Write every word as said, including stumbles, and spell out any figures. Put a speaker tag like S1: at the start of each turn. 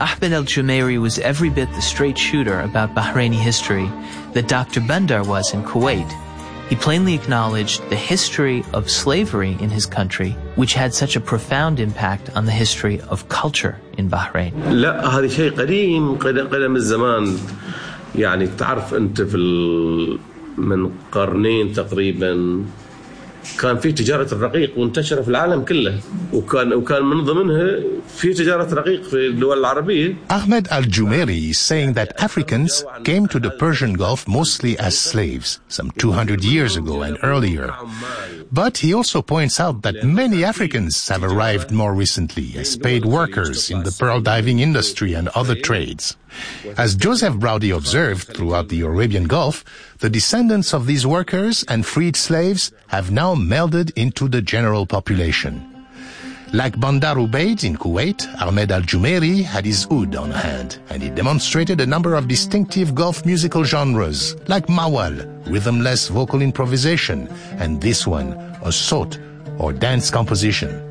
S1: Ahmed al-Jumeiri was every bit the straight shooter about Bahraini history that Doctor Bandar was in Kuwait. He plainly acknowledged the history of slavery in his country, which had such a profound impact on the history of culture in Bahrain.
S2: لا هذا شيء قديم قدم الزمان يعني تعرف أنت في من قرنين تقريبا كان في تجارة الرقيق وانتشر في العالم كله وكان وكان من ضمنها في تجارة رقيق في الدول العربية.
S3: Ahmed al-Jumeiri is saying that Africans came to the Persian Gulf mostly as slaves some two hundred years ago and earlier. But he also points out that many Africans have arrived more recently as paid workers in the pearl diving industry and other trades. As Joseph Braudy observed throughout the Arabian Gulf, the descendants of these workers and freed slaves have now melded into the general population. Like Bandar Ubaid in Kuwait, Ahmed al-Jumeiri had his oud on hand, and he demonstrated a number of distinctive Gulf musical genres, like mawal, rhythmless vocal improvisation, and this one, a sawt, or dance composition.